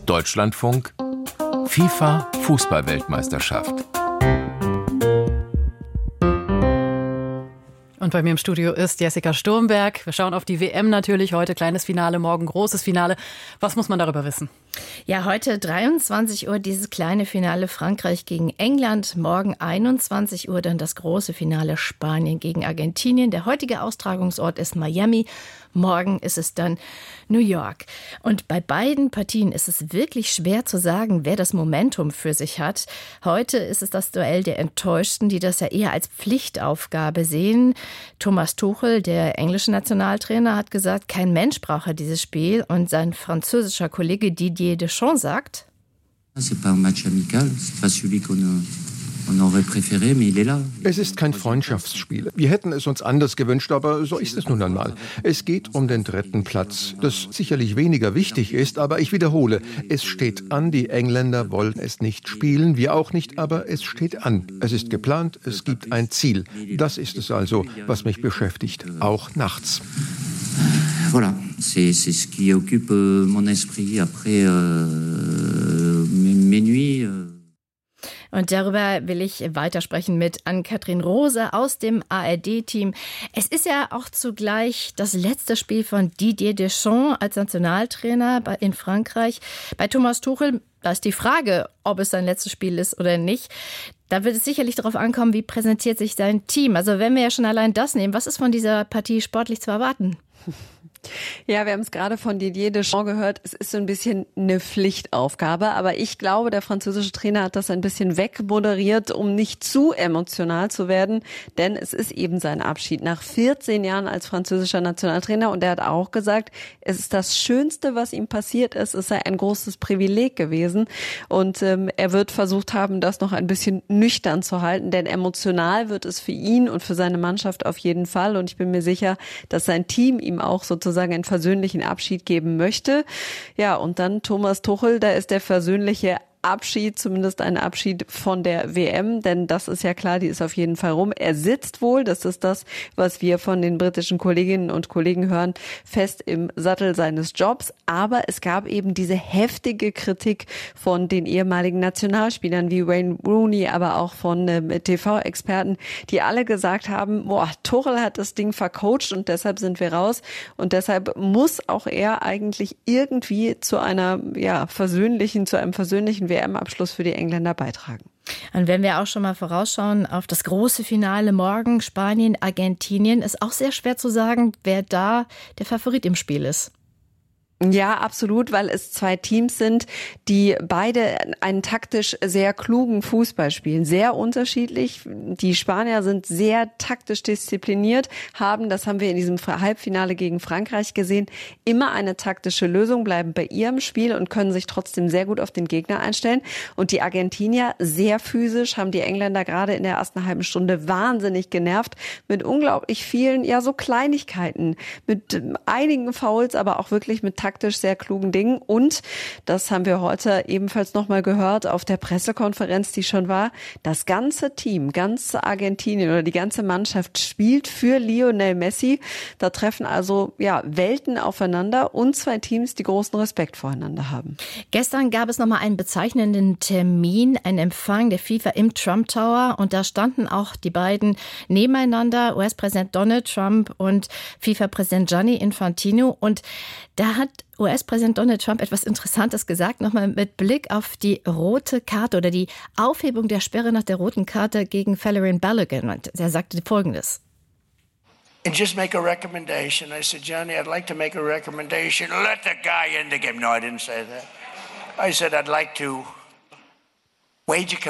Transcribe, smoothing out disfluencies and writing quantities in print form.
Deutschlandfunk FIFA Fußball-Weltmeisterschaft. Und bei mir im Studio ist Jessica Sturmberg. Wir schauen auf die WM natürlich. Heute kleines Finale, morgen großes Finale. Was muss man darüber wissen? Ja, heute 23 Uhr dieses kleine Finale Frankreich gegen England. Morgen 21 Uhr dann das große Finale Spanien gegen Argentinien. Der heutige Austragungsort ist Miami. Morgen ist es dann New York. Und bei beiden Partien ist es wirklich schwer zu sagen, wer das Momentum für sich hat. Heute ist es das Duell der Enttäuschten, die das ja eher als Pflichtaufgabe sehen. Thomas Tuchel, der englische Nationaltrainer, hat gesagt, kein Mensch brauche dieses Spiel. Und sein französischer Kollege Didier Deschamps sagt: C'est pas un match amical, c'est pas celui qu'on aurait préféré, mais il est là. Es ist kein Freundschaftsspiel. Wir hätten es uns anders gewünscht, aber so ist es nun einmal. Es geht um den 3. Platz, das sicherlich weniger wichtig ist, aber ich wiederhole, es steht an, die Engländer wollen es nicht spielen, wir auch nicht, aber es steht an. Es ist geplant, es gibt ein Ziel. Das ist es also, was mich beschäftigt, auch nachts. Voilà, c'est ce qui occupe mon esprit après mes nuits. Und darüber will ich weitersprechen mit Ann-Kathrin Rose aus dem ARD-Team. Es ist ja auch zugleich das letzte Spiel von Didier Deschamps als Nationaltrainer in Frankreich. Bei Thomas Tuchel, da ist die Frage, ob es sein letztes Spiel ist oder nicht. Da wird es sicherlich darauf ankommen, wie präsentiert sich sein Team. Also wenn wir ja schon allein das nehmen, was ist von dieser Partie sportlich zu erwarten? Ja, wir haben es gerade von Didier Deschamps gehört. Es ist so ein bisschen eine Pflichtaufgabe. Aber ich glaube, der französische Trainer hat das ein bisschen wegmoderiert, um nicht zu emotional zu werden. Denn es ist eben sein Abschied nach 14 Jahren als französischer Nationaltrainer. Und er hat auch gesagt, es ist das Schönste, was ihm passiert ist. Es sei ein großes Privileg gewesen. Und er wird versucht haben, das noch ein bisschen nüchtern zu halten. Denn emotional wird es für ihn und für seine Mannschaft auf jeden Fall. Und ich bin mir sicher, dass sein Team ihm auch sozusagen einen versöhnlichen Abschied geben möchte. Ja, und dann Thomas Tuchel, da ist der versöhnliche Abschied, zumindest ein Abschied von der WM, denn das ist ja klar, die ist auf jeden Fall rum. Er sitzt wohl, das ist das, was wir von den britischen Kolleginnen und Kollegen hören, fest im Sattel seines Jobs. Aber es gab eben diese heftige Kritik von den ehemaligen Nationalspielern wie Wayne Rooney, aber auch von TV-Experten, die alle gesagt haben, Tuchel hat das Ding vercoacht und deshalb sind wir raus. Und deshalb muss auch er eigentlich irgendwie zu einem versöhnlichen WM-Abschluss für die Engländer beitragen. Und wenn wir auch schon mal vorausschauen auf das große Finale morgen, Spanien, Argentinien, ist auch sehr schwer zu sagen, wer da der Favorit im Spiel ist. Ja, absolut, weil es zwei Teams sind, die beide einen taktisch sehr klugen Fußball spielen. Sehr unterschiedlich. Die Spanier sind sehr taktisch diszipliniert, das haben wir in diesem Halbfinale gegen Frankreich gesehen, immer eine taktische Lösung, bleiben bei ihrem Spiel und können sich trotzdem sehr gut auf den Gegner einstellen. Und die Argentinier sehr physisch, haben die Engländer gerade in der ersten halben Stunde wahnsinnig genervt mit unglaublich vielen, so Kleinigkeiten, mit einigen Fouls, aber auch wirklich mit taktisch sehr klugen Dingen. Und das haben wir heute ebenfalls nochmal gehört auf der Pressekonferenz, die schon war. Das ganze Team, ganz Argentinien oder die ganze Mannschaft spielt für Lionel Messi. Da treffen also Welten aufeinander und zwei Teams, die großen Respekt voreinander haben. Gestern gab es nochmal einen bezeichnenden Termin, einen Empfang der FIFA im Trump Tower. Und da standen auch die beiden nebeneinander, US-Präsident Donald Trump und FIFA-Präsident Gianni Infantino. Und da hat US-Präsident Donald Trump etwas Interessantes gesagt, nochmal mit Blick auf die rote Karte oder die Aufhebung der Sperre nach der roten Karte gegen Folarin Balogun. Und er sagte Folgendes. And just make a recommendation. I said, Johnny, I'd like to make a recommendation. Let the guy in the game. No, I didn't say that. I said, I'd like to wage a